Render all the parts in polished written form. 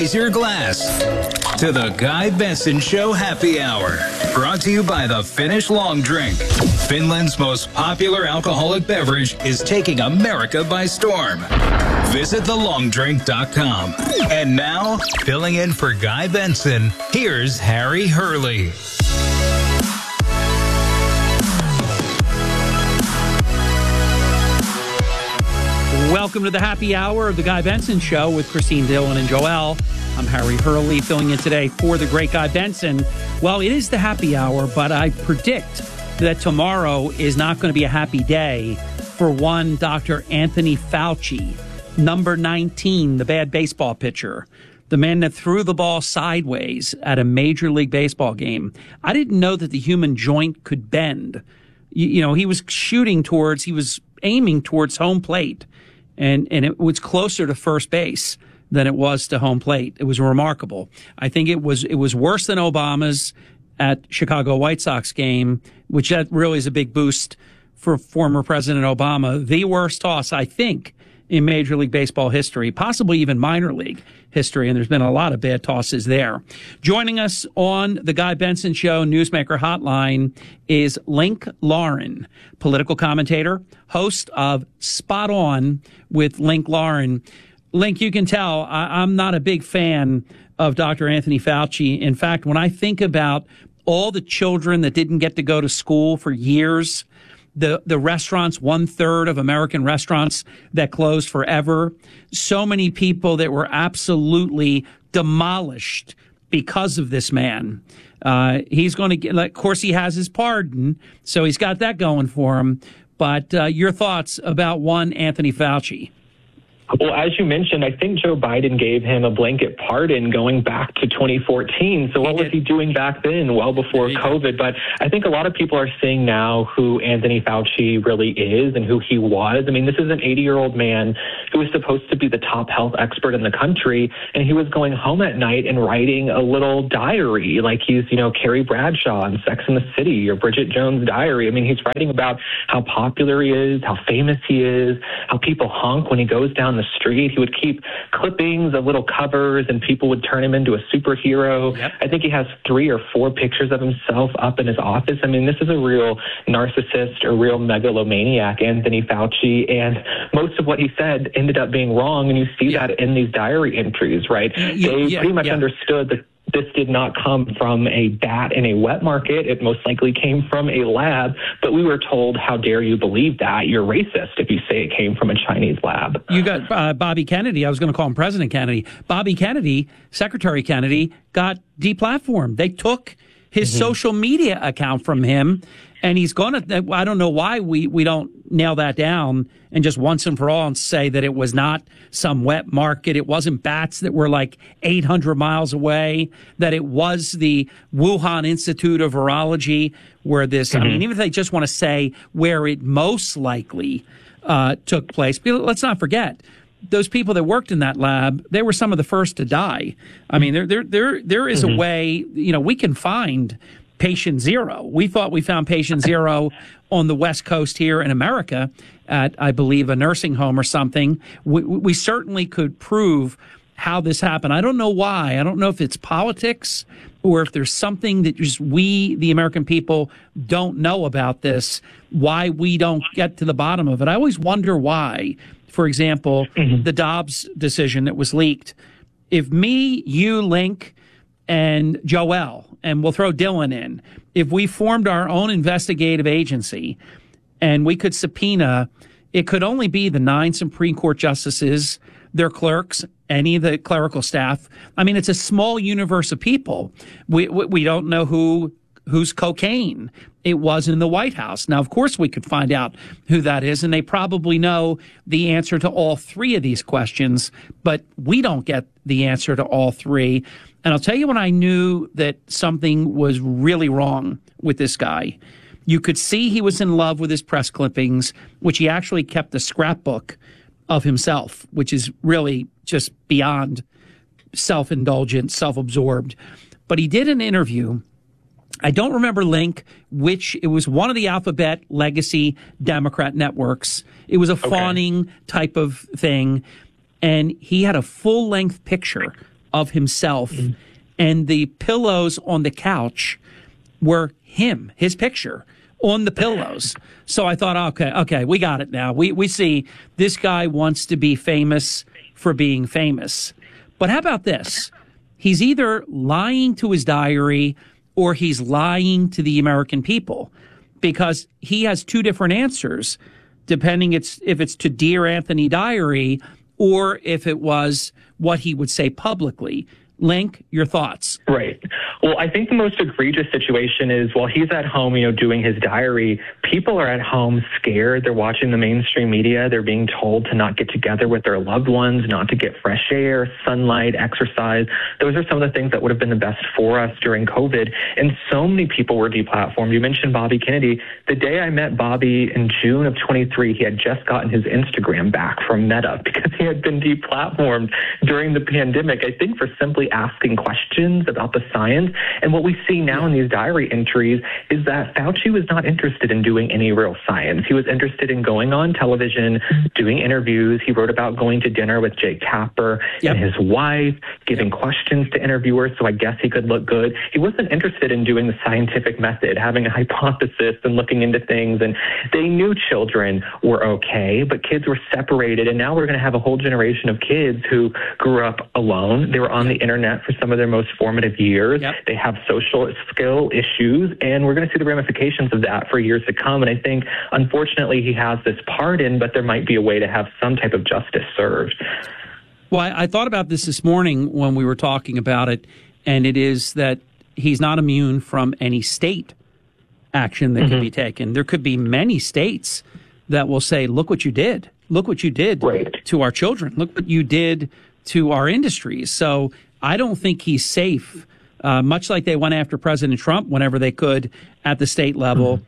raise your glass to the Guy Benson Show Happy Hour. Brought to you by the Finnish Long Drink. Finland's most popular alcoholic beverage is taking America by storm. Visit thelongdrink.com. And now, filling in for Guy Benson, here's Harry Hurley. Welcome to the happy hour of the Guy Benson Show with Christine Dillon and Joel. I'm Harry Hurley, filling in today for the great Guy Benson. Well, it is the happy hour, but I predict that tomorrow is not going to be a happy day for one Dr. Anthony Fauci, number 19, the bad baseball pitcher, the man that threw the ball sideways at a Major League Baseball game. I didn't know that the human joint could bend. You know, he was aiming towards home plate. And it was closer to first base than it was to home plate. It was remarkable. I think it was worse than Obama's at Chicago White Sox game, which that really is a big boost for former President Obama. The worst toss, I think, in Major League Baseball history, possibly even minor league history, and there's been a lot of bad tosses there. Joining us on the Guy Benson Show Newsmaker Hotline is Link Lauren, political commentator, host of Spot On with Link Lauren. Link, you can tell I'm not a big fan of Dr. Anthony Fauci. In fact, when I think about all the children that didn't get to go to school for years, the restaurants, 1/3 of American restaurants that closed forever, so many people that were absolutely demolished because of this man. He's going to get, of course, he has his pardon, so he's got that going for him. But your thoughts about one Anthony Fauci? Well, as you mentioned, I think Joe Biden gave him a blanket pardon going back to 2014. So what was he doing back then, well before COVID? But I think a lot of people are seeing now who Anthony Fauci really is and who he was. I mean, this is an 80-year-old man who was supposed to be the top health expert in the country, and he was going home at night and writing a little diary like he's, Carrie Bradshaw in Sex and the City or Bridget Jones' diary. I mean, he's writing about how popular he is, how famous he is, how people honk when he goes down the street. He would keep clippings of little covers and people would turn him into a superhero. Yep. I think he has 3 or 4 pictures of himself up in his office. I mean, this is a real narcissist, a real megalomaniac, Anthony Fauci. And most of what he said ended up being wrong. And you see that in these diary entries, right? They pretty much understood that this did not come from a bat in a wet market. It most likely came from a lab. But we were told, how dare you believe that? You're racist if you say it came from a Chinese lab. You got Bobby Kennedy. I was going to call him President Kennedy. Bobby Kennedy, Secretary Kennedy, got deplatformed. They took his social media account from him. And he's going to, I don't know why we don't nail that down and just once and for all and say that it was not some wet market. It wasn't bats that were like 800 miles away, that it was the Wuhan Institute of Virology where this, I mean, even if they just want to say where it most likely took place. But let's not forget, those people that worked in that lab, they were some of the first to die. I mean, there is a way, we can find patient zero. We thought we found patient zero on the West Coast here in America at, I believe, a nursing home or something. We certainly could prove how this happened. I don't know why. I don't know if it's politics or if there's something that just we, the American people, don't know about this, why we don't get to the bottom of it. I always wonder why. For example, the Dobbs decision that was leaked. If me, you, Link, and Joel, and we'll throw Dylan in, if we formed our own investigative agency and we could subpoena, it could only be the 9 Supreme Court justices, their clerks, any of the clerical staff. I mean, it's a small universe of people. We don't know whose cocaine it was in the White House. Now, of course, we could find out who that is, and they probably know the answer to all 3 of these questions, but we don't get the answer to all 3. And I'll tell you when I knew that something was really wrong with this guy. You could see he was in love with his press clippings, which he actually kept a scrapbook of himself, which is really just beyond self-indulgent, self-absorbed. But he did an interview. I don't remember, Link, it was one of the Alphabet Legacy Democrat networks. It was a fawning type of thing. And he had a full-length picture of himself, and the pillows on the couch were him, his picture on the pillows. So I thought, okay, we got it now. We see this guy wants to be famous for being famous. But how about this? He's either lying to his diary or he's lying to the American people, because he has two different answers, depending if it's to Dear Anthony Diary or if it was what he would say publicly. Link, your thoughts. Right. Well, I think the most egregious situation is while he's at home, doing his diary, people are at home scared. They're watching the mainstream media. They're being told to not get together with their loved ones, not to get fresh air, sunlight, exercise. Those are some of the things that would have been the best for us during COVID. And so many people were deplatformed. You mentioned Bobby Kennedy. The day I met Bobby in June of 23, he had just gotten his Instagram back from Meta because he had been deplatformed during the pandemic, I think for simply asking questions about the science. And what we see now in these diary entries is that Fauci was not interested in doing any real science. He was interested in going on television, doing interviews. He wrote about going to dinner with Jake Tapper and his wife, giving questions to interviewers, so I guess he could look good. He wasn't interested in doing the scientific method, having a hypothesis and looking into things. And they knew children were okay, but kids were separated. And now we're going to have a whole generation of kids who grew up alone. They were on the internet for some of their most formative years. They have social skill issues, and we're going to see the ramifications of that for years to come. And I think, unfortunately, he has this pardon, but there might be a way to have some type of justice served. Well, I thought about this morning when we were talking about it, and it is that he's not immune from any state action that could be taken. There could be many states that will say, look what you did. Look what you did to our children. Look what you did to our industries. So I don't think he's safe, much like they went after President Trump whenever they could at the state level.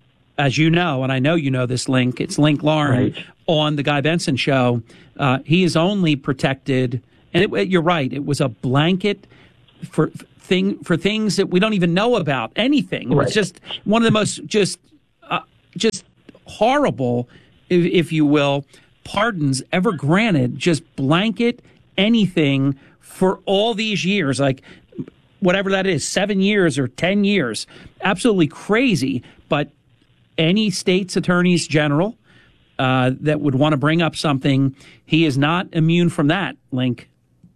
As you know, and I know you know this, Link, it's Link Lauren on the Guy Benson Show. He is only protected, and you're right, it was a blanket for things that we don't even know about, anything. It was just one of the most just horrible, if you will, pardons ever granted, just blanket anything for all these years, like whatever that is, 7 years or 10 years. Absolutely crazy. But any state's attorneys general that would want to bring up something, he is not immune from that, Link.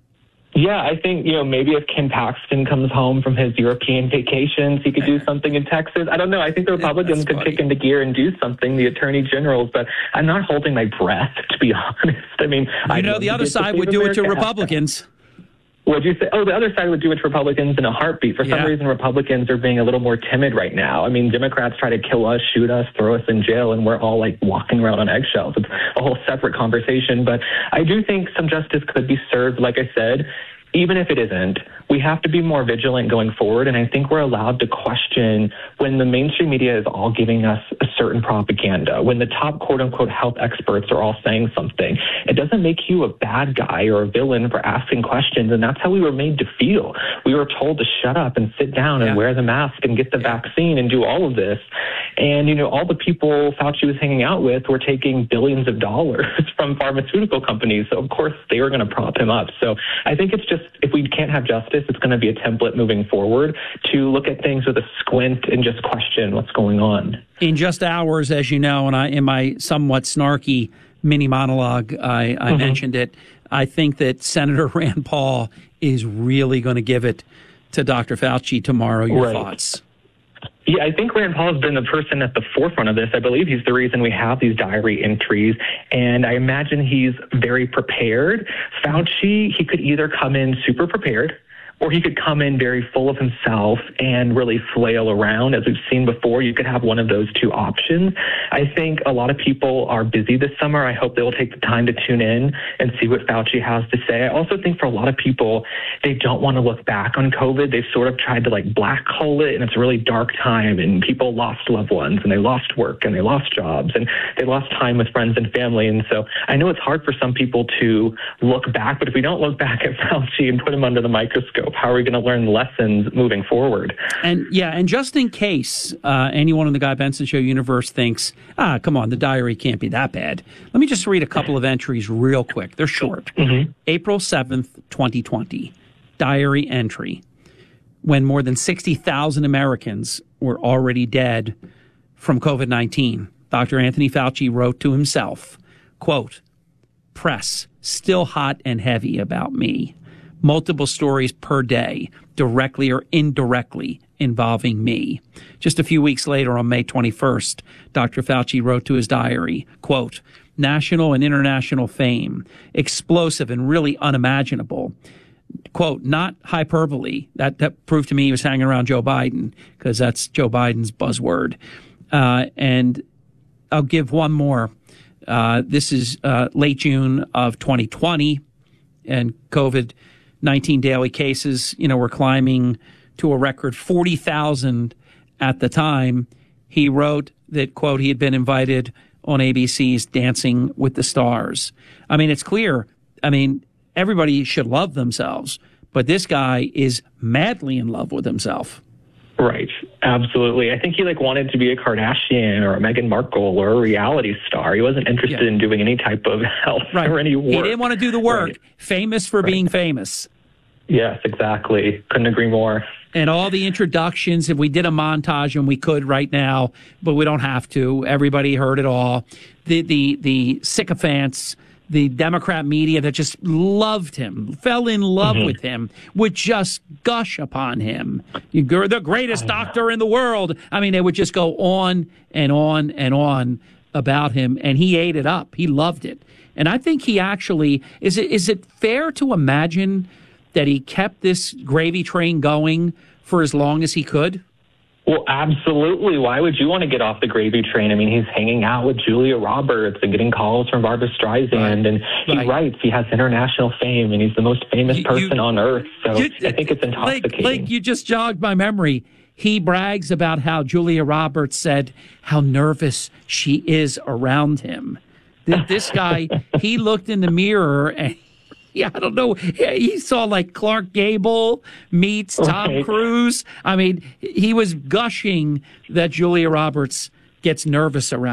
Yeah, I think, maybe if Ken Paxton comes home from his European vacations, he could do something in Texas. I don't know. I think the Republicans could kick into gear and do something, the attorney generals, but I'm not holding my breath, to be honest. I mean, the other side would do it to Republicans. What'd you say? Oh, the other side would do it to Republicans in a heartbeat. For some reason, Republicans are being a little more timid right now. I mean, Democrats try to kill us, shoot us, throw us in jail, and we're all walking around on eggshells. It's a whole separate conversation. But I do think some justice could be served, like I said. Even if it isn't, we have to be more vigilant going forward. And I think we're allowed to question when the mainstream media is all giving us a certain propaganda, when the top quote unquote health experts are all saying something. It doesn't make you a bad guy or a villain for asking questions. And that's how we were made to feel. We were told to shut up and sit down and wear the mask and get the vaccine and do all of this. And, all the people Fauci was hanging out with were taking billions of dollars from pharmaceutical companies. So, of course, they were going to prop him up. So I think it's just, if we can't have justice, it's going to be a template moving forward to look at things with a squint and just question what's going on. In just hours, as you know, and in my somewhat snarky mini monologue, I mentioned it, I think that Senator Rand Paul is really going to give it to Dr. Fauci tomorrow. Your thoughts? Yeah, I think Rand Paul has been the person at the forefront of this. I believe he's the reason we have these diary entries, and I imagine he's very prepared. Fauci, he could either come in super prepared, or he could come in very full of himself and really flail around. As we've seen before, you could have one of those two options. I think a lot of people are busy this summer. I hope they will take the time to tune in and see what Fauci has to say. I also think for a lot of people, they don't want to look back on COVID. They've sort of tried to black hole it, and it's a really dark time, and people lost loved ones, and they lost work, and they lost jobs, and they lost time with friends and family. And so I know it's hard for some people to look back, but if we don't look back at Fauci and put him under the microscope, how are we going to learn lessons moving forward? And just in case anyone in the Guy Benson Show universe thinks, come on, the diary can't be that bad. Let me just read a couple of entries real quick. They're short. April 7th, 2020. diary entry when more than 60,000 Americans were already dead from COVID-19. Dr. Anthony Fauci wrote to himself, quote, "Press still hot and heavy about me. Multiple stories per day, directly or indirectly involving me." Just a few weeks later, on May 21st, Dr. Fauci wrote to his diary, quote, "National and international fame, explosive and really unimaginable." Quote, not hyperbole. That proved to me he was hanging around Joe Biden, because that's Joe Biden's buzzword. And I'll give one more. This is late June of 2020, and COVID-19 daily cases, were climbing to a record 40,000 at the time. He wrote that, quote, he had been invited on ABC's Dancing with the Stars. I mean, it's clear. I mean, everybody should love themselves, but this guy is madly in love with himself. Right. Absolutely. I think he wanted to be a Kardashian or a Meghan Markle or a reality star. He wasn't interested in doing any type of health or any work. He didn't want to do the work. Right. Famous for being famous. Yes, exactly. Couldn't agree more. And all the introductions, if we did a montage, and we could right now, but we don't have to. Everybody heard it all. The sycophants, the Democrat media that just loved him, fell in love with him, would just gush upon him. You're the greatest doctor in the world. I mean, they would just go on and on and on about him, and he ate it up. He loved it. And I think he actually, is it fair to imagine that he kept this gravy train going for as long as he could? Well, absolutely. Why would you want to get off the gravy train? I mean, he's hanging out with Julia Roberts and getting calls from Barbra Streisand, and he writes he has international fame, and he's the most famous person on earth. So I think it's intoxicating. Like you just jogged my memory. He brags about how Julia Roberts said how nervous she is around him. This guy, he looked in the mirror and I don't know. He saw Clark Gable meets Tom Cruise. I mean, he was gushing that Julia Roberts gets nervous around